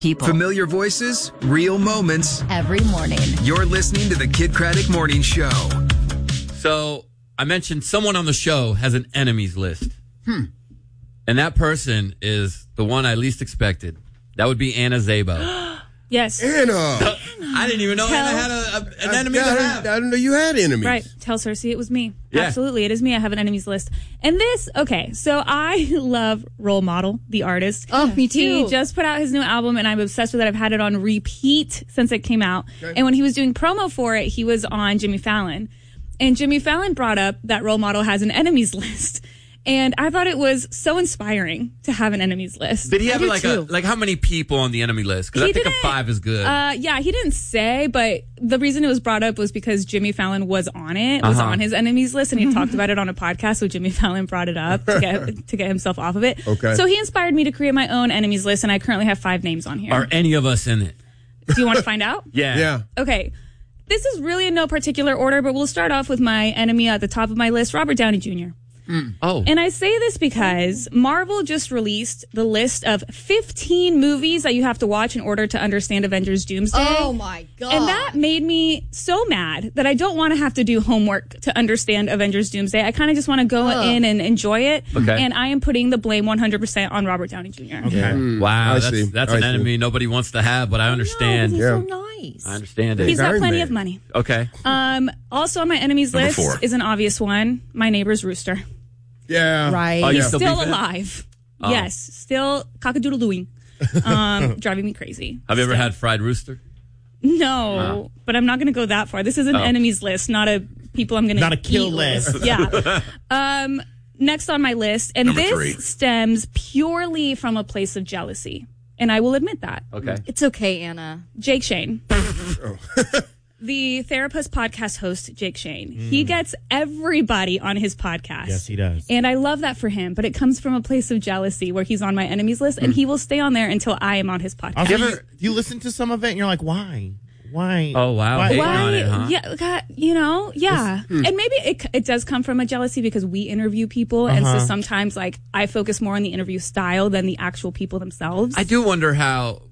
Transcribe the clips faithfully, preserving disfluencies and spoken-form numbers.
People. Familiar voices, real moments. Every morning. You're listening to the Kid Craddock Morning Show. So I mentioned someone on the show has an enemies list. Hmm. And that person is the one I least expected. That would be Anna Szabo. Yes. Anna. I didn't even know Tell, Anna had a, a, an I, enemy I, to I, have. I didn't know you had enemies. Right. Tell Cersei it was me. Yeah. Absolutely. It is me. I have an enemies list. And this, okay, so I love Role Model, the artist. Oh, me too. He just put out his new album, and I'm obsessed with it. I've had it on repeat since it came out. Okay. And when he was doing promo for it, he was on Jimmy Fallon. And Jimmy Fallon brought up that Role Model has an enemies list. And I thought it was so inspiring to have an enemies list. Did he have I do like too. a like how many people on the enemy list? Because I He think a didn't- five is good. Uh, yeah, he didn't say, but the reason it was brought up was because Jimmy Fallon was on it, was Uh-huh. on his enemies list, and he talked about it on a podcast. So Jimmy Fallon brought it up to get to get himself off of it. Okay. So he inspired me to create my own enemies list, and I currently have five names on here. Are any of us in it? Do you want to find out? Yeah. Yeah. Okay. This is really in no particular order, but we'll start off with my enemy at the top of my list, Robert Downey Junior Oh. And I say this because Marvel just released the list of fifteen movies that you have to watch in order to understand Avengers Doomsday. Oh, my God. And that made me so mad that I don't want to have to do homework to understand Avengers Doomsday. I kind of just want to go Ugh. in and enjoy it. Okay. And I am putting the blame one hundred percent on Robert Downey Junior Okay. Mm, Wow. I That's, see. that's I an see. enemy nobody wants to have, but I understand. He's Yeah. so nice. I understand it. He's got Iron plenty Man. of money. Okay. Um, also on my enemies Number list four. is an obvious one. My neighbor's rooster. Yeah. Right. Oh, you He's still still beef it? alive. Oh. Yes, still cockadoodle-dooing. Um, driving me crazy. Have you ever Still. had fried rooster? No, but I'm not going to go that far. This is an Oh. enemies list, not a people I'm going to Not a kill eat list. Yeah. Um, next on my list, and Number this three. stems purely from a place of jealousy, and I will admit that. Okay. It's okay, Anna. Jake Shane. The Therapist podcast host, Jake Shane. He gets everybody on his podcast. Yes, he does. And I love that for him, but it comes from a place of jealousy where he's on my enemies list, and he will stay on there until I am on his podcast. Also, You you, ever- you listen to some of it and you're like, why? Why? Oh, wow. Why? Hating Why? on it, huh? Yeah, God, you know, yeah. And maybe it, it does come from a jealousy because we interview people. And so Uh-huh. sometimes, like, I focus more on the interview style than the actual people themselves. I do wonder how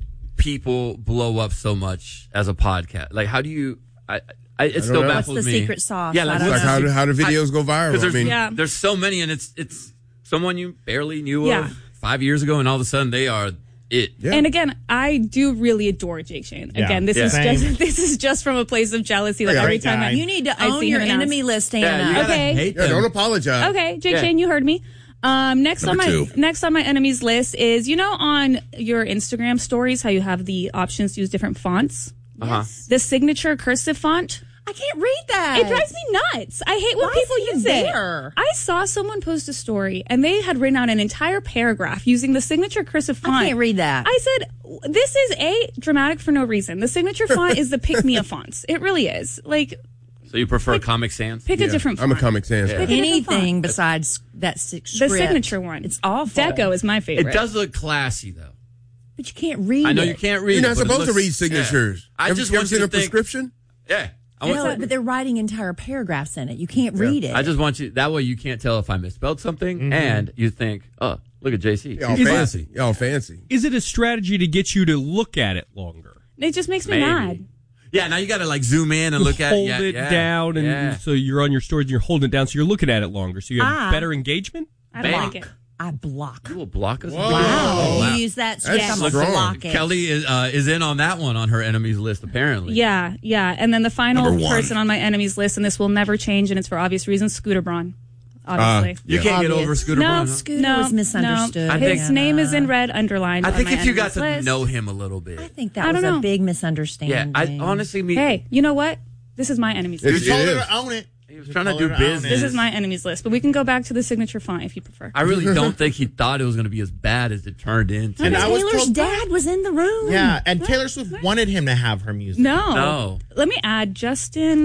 people blow up so much as a podcast. Like, how do you? I, I it still know. baffles What's the me. secret sauce? Yeah, I like, don't what's Like the how do, secret- how do videos go viral? Because I there's, mean, Yeah. there's so many, and it's it's someone you barely knew Yeah. of five years ago, and all of a sudden they are it. Yeah. And again, I do really adore Jake Shane. Yeah. Again, this Yeah. is Same. just this is just from a place of jealousy. Like Yeah. every Great time I, guy. You need to I own see your him announce- enemy list, Yeah, you Anna. gotta Okay. hate yeah, them. don't apologize. Okay, Jake Yeah. Shane, you heard me. Um, next Number on my two. next on my enemies list is, you know, on your Instagram stories how you have the options to use different fonts. Uh-huh. The signature cursive font. I can't read that. It drives me nuts. I hate when Why people is it use even it. there? I saw someone post a story and they had written out an entire paragraph using the signature cursive font. I can't read that. I said, this is a dramatic for no reason. The signature font is the pick me up fonts. It really is. Like, So you prefer Comic Sans? pick a Yeah. different I'm font. a Comic Sans. Yeah. guy. Pick a different Anything font. besides that si- The script. signature one. It's awful. Deco is my favorite. It does look classy, though. But you can't read I know it. you can't read. You're it, not but it supposed to looks- read signatures. Yeah. I Ever- just you ever want you seen to a think. prescription? Yeah. I Yeah, want. but they're writing entire paragraphs in it. You can't read it. I just want you. That way, you can't tell if I misspelled something, and you think, "Oh, look at J C. Y'all She's fancy. classy." Y'all fancy. Is it a strategy to get you to look at it longer? It just makes me Maybe. mad. Yeah. Now you got to like zoom in and look at Hold yeah, it yeah, down, and yeah. so you're on your stories and you're holding it down, so you're looking at it longer, so you have Ah. better engagement. I don't Block. like it. I block. You will block us. Whoa. Wow. Oh, wow. You use that That's script. I'm strong. gonna block it. Kelly is uh, is in on that one on her enemies list apparently. Yeah, yeah. And then the final Number one. person on my enemies list, and this will never change, and it's for obvious reasons, Scooter Braun. Obviously. You Yeah. can't get Obvious. over Scooter no, Braun. Huh? Scooter no, was misunderstood. No. I His think- name is in red underlined. I on think my if you got enemies to list. know him a little bit. I think that I was don't a know. big Yeah, misunderstanding. I honestly mean. Hey, you know what? This is my enemies It's- list. You told It her is. to own it. he was trying to You do told her own it. business. This is my enemies list, but we can go back to the signature font if you prefer. I really don't think he thought it was going to be as bad as it turned into. And I was Taylor's told- dad was in the room. Yeah, and Taylor Swift wanted him to have her music. No. No. Let me add Justin,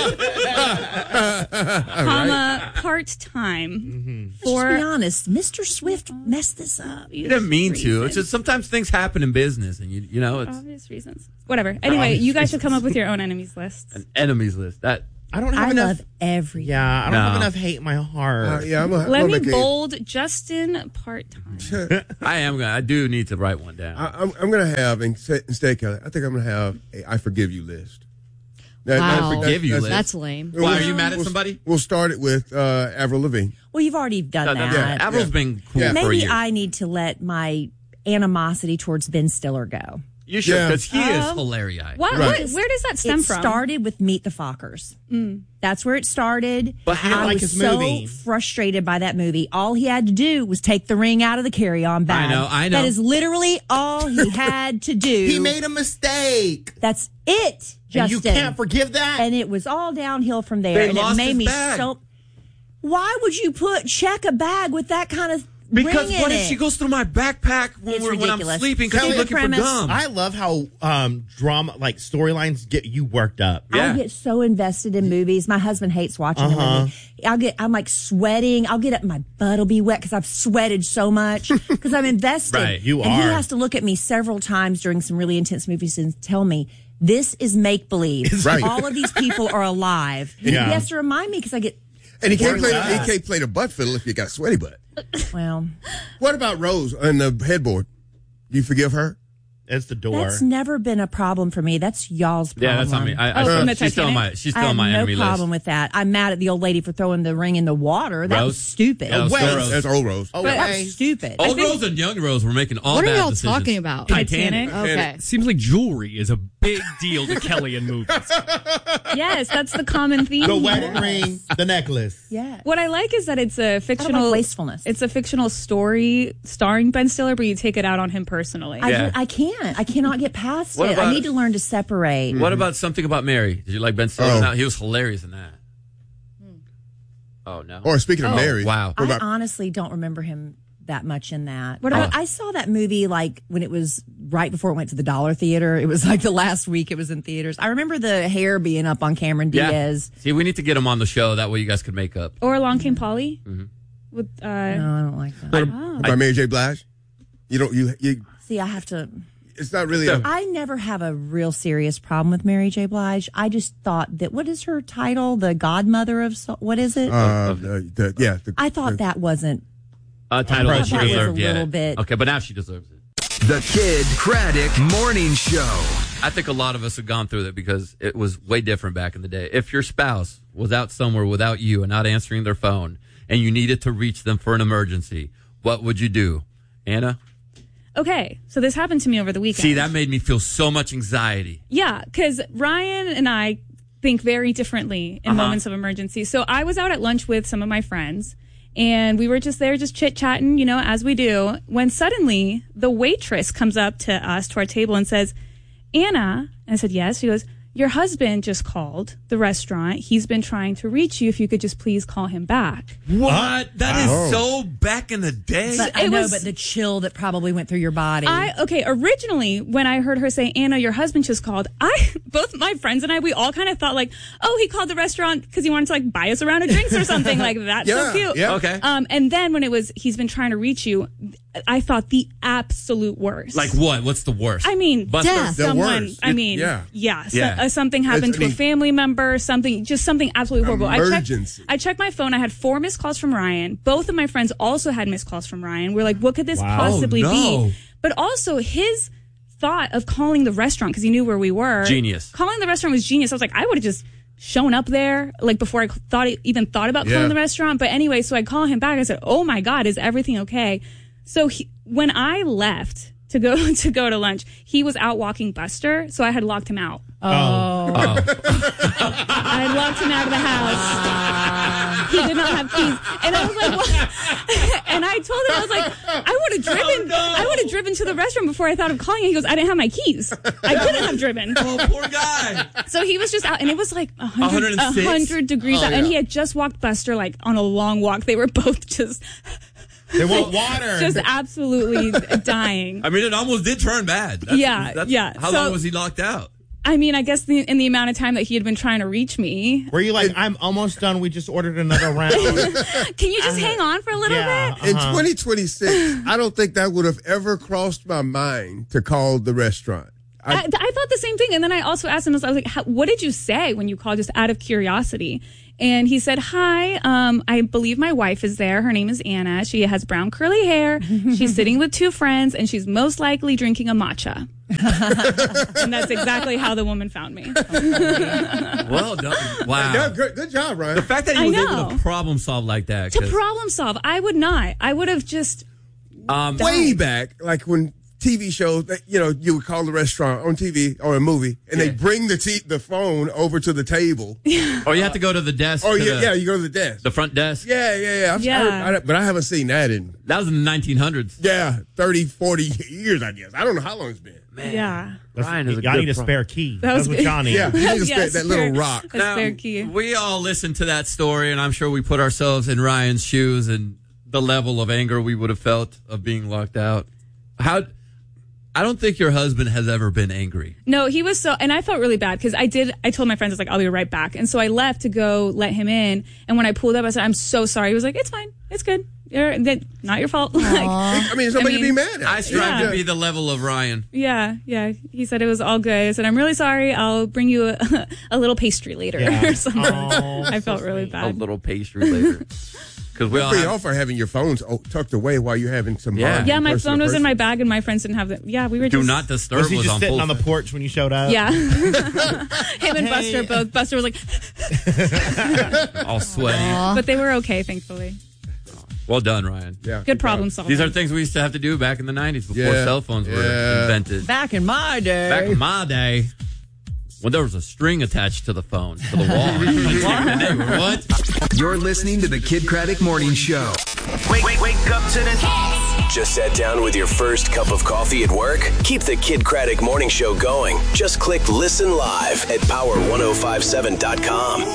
comma, part-time Let's just be for honest. Mister Swift messed this up. He didn't mean to. It's just sometimes things happen in business, and you you know it's obvious reasons. Whatever. Anyway, you guys should come up with your own enemies lists. an enemies list. That I don't have I enough. love everything. Yeah, I don't No. have enough hate in my heart. Uh, yeah, I'm gonna, Let I'm me gonna make a- bold Justin part time. I am gonna. I do need to write one down. I, I'm, I'm going to have instead, instead, Kelly. I think I'm going to have a I forgive you list. That- Wow. that's- Forgive you that's- list. That's lame. we'll- Why, are you mad at we'll- somebody? We'll start it with uh, Avril Lavigne. Well, you've already done No, no, that. no. Avril's Yeah. been cool Yeah. for a Maybe year. I need to let my animosity towards Ben Stiller go. you should, Yeah. because he is Um, hilarious. What, Right. what? Where does that stem it from? started with Meet the Fockers. That's where it started. But you didn't I like was his so movie. frustrated by that movie. All he had to do was take the ring out of the carry-on bag. I know, I know. That is literally all he had to do. He made a mistake. That's it, Justin. And you can't forgive that? And it was all downhill from there. They and lost it made his me bag. so. Why would you put check a bag with that kind of Because ring what in if it? she goes through my backpack when, It's we're, when I'm ridiculous. sleeping because Kelly, she's looking for premise- gum? I love how um, drama, like storylines, get you worked up. Yeah. I get so invested in movies. My husband hates watching Uh-huh. a movie. I'll get, I'm like sweating. I'll get up, my butt will be wet because I've sweated so much because I'm invested. Right, you and are. he has to look at me several times during some really intense movies and tell me, this is make believe. Right. All of these people are alive. Yeah. He has to remind me because I get, And he can't, Very play, well. he can't play the butt fiddle if you got sweaty butt. well, What about Rose on the headboard? Do you forgive her? It's the door. that's never been a problem for me. That's y'all's problem. yeah, that's not me. I, I, Oh, from the she's still on Titanic? my. She's I still have on my no enemy problem list. with that. I'm mad at the old lady for throwing the ring in the water. That was Rose? stupid. Yeah, it was Wait. still Rose. That's old Rose. oh, That wait. was stupid. Old Rose and Young Rose were making all What are bad y'all decisions. talking about? Titanic? Okay. It seems like jewelry is a big deal to Kelly in movies. Yes, that's the common theme. The here. wedding ring, the necklace. Yeah. What I like is that it's a I fictional don't like wastefulness. It's a fictional story starring Ben Stiller, but you take it out on him personally. I, Yeah. I can't. I cannot get past What it. about- I need to learn to separate. What about something about Mary? Did you like Ben Stiller? Oh. No, he was hilarious in that. Oh no. Or speaking of Oh, Mary. wow. What I about, honestly don't remember him that much in that. What I, about- I saw that movie like when it was right before it went to the Dollar Theater. It was like the last week it was in theaters. I remember the hair being up on Cameron Yeah. Diaz. See, we need to get him on the show. That way you guys could make up. Or Along Came Polly. Mm-hmm. With uh, No, I don't like that. what about Mary J. Blige? You don't, you, you, See, I have to. it's not really a, I never have a real serious problem with Mary J. Blige. I just thought that what is her title? The godmother of so- what is it? uh, the, the, yeah. The, I thought the- that wasn't. A title I that she thought that was a deserved. Yeah. little bit- Okay, but now she deserves it. The Kid Craddock Morning Show. I think a lot of us have gone through that because it was way different back in the day. If your spouse was out somewhere without you and not answering their phone and you needed to reach them for an emergency, what would you do? Anna? okay, so this happened to me over the weekend. See, that made me feel so much anxiety. Yeah, because Ryan and I think very differently in Uh-huh. moments of emergency. So I was out at lunch with some of my friends, and we were just there, just chit chatting, you know, as we do. When suddenly the waitress comes up to us, to our table, and says, "Anna," and I said, "Yes." She goes, "Your husband just called the restaurant. He's been trying to reach you. If you could just please call him back." What? That is Wow. so back in the day. But I It know, was- but the chill that probably went through your body. I okay. Originally, when I heard her say, "Anna, your husband just called," I both my friends and I, we all kind of thought like, "Oh, he called the restaurant because he wanted to like buy us a round of drinks or something." Like that's Yeah, so cute. yeah. Okay. Um, and then when it was, he's been trying to reach you, I thought the absolute worst. Like what? What's the worst? I mean, Buster? death. The someone. worst. I mean, Yeah. yeah, so- Yeah. uh, something happened It's- to I a mean- family member, something, just something absolutely horrible. I Emergency. checked, I checked my phone. I had four missed calls from Ryan. Both of my friends also had missed calls from Ryan. We're like, what could this Wow. possibly Oh, no. be? But also his thought of calling the restaurant because he knew where we were. Genius. Calling the restaurant was genius. I was like, I would have just shown up there like before I thought even thought about Yeah. calling the restaurant. But anyway, so I call him back. I said, "Oh my God, is everything okay?" So he, when I left to go to go to lunch, he was out walking Buster, so I had locked him out. oh, I had locked him out of the house. He did not have keys, and I was like, "What?" And I told him, I was like, "I would have driven. I would have driven to the restaurant before I thought of calling." He goes, "I didn't have my keys. I couldn't have driven." Oh, poor guy. So he was just out, and it was like one hundred, one hundred six? one hundred degrees Oh, out, and yeah. he had just walked Buster like on a long walk. They were both just, They want water. just absolutely dying. I mean, it almost did turn bad. That's, Yeah, that's- yeah. How So- long was he locked out? I mean, I guess the, in the amount of time that he had been trying to reach me. Were you like, I'm almost done. We just ordered another round. Can you just hang on for a little yeah. bit? In uh-huh. twenty twenty-six, I don't think that would have ever crossed my mind to call the restaurant. I, I thought the same thing. And then I also asked him, I was like, How, what did you say when you called, just out of curiosity? And he said, hi, um, I believe my wife is there. Her name is Anna. She has brown curly hair. She's sitting with two friends, and she's most likely drinking a matcha. And that's exactly how the woman found me. Well done. Wow. Yeah, good, good job, Ryan. The fact that he I was know. able to problem solve like that. To 'cause, problem solve, I would not. I would have just... um, Way back, like when T V shows, that, you know, you would call the restaurant on T V or a movie, and they bring the t- the phone over to the table. or you have to go to the desk. Or to yeah, the, yeah, you go to the desk. the front desk. Yeah, yeah, yeah. I've Yeah. heard- I- but I haven't seen that in, That was in the nineteen hundreds. yeah, thirty, forty years, I guess. I don't know how long it's been. Yeah. Ryan is a Y'all good need a pro- spare key. That was That's what good. y'all need. Yeah, you need to spare Yes, that little spare- rock. A spare key. We all listened to that story, and I'm sure we put ourselves in Ryan's shoes and the level of anger we would have felt of being locked out. How? I don't think your husband has ever been angry. No, he was so, and I felt really bad because I did, I told my friends, I was like, I'll be right back. And so I left to go let him in. And when I pulled up, I said, I'm so sorry. He was like, it's fine. It's good. You're, that, not your fault. like, I mean, somebody I mean, to be mad at. I strive Yeah. to be the level of Ryan. yeah, yeah. He said it was all good. I said, I'm really sorry. I'll bring you a, a little pastry later Yeah. or something. Oh, I felt so really sweet. A bad. little pastry later. Because we all Pretty have, off for having your phones oh, tucked away while you're having some Yeah. bonding Yeah, my person phone to was in person. my bag and my friends didn't have it. Yeah, we were do just. not disturb Was he was just on sitting full on the set. porch when you showed up? Yeah. Him and Buster both. Buster was like, all sweaty. but they were okay, thankfully. Well done, Ryan. Yeah, Good problem solving. These are things we used to have to do back in the nineties before Yeah. cell phones were Yeah. invented. Back in my day. Back in my day, when there was a string attached to the phone, to the wall. What? You're listening to the Kid Craddock Morning Show. Wake, wake, wake up to the Just sat down with your first cup of coffee at work? Keep the Kid Craddock Morning Show going. Just click Listen Live at power ten fifty-seven dot com.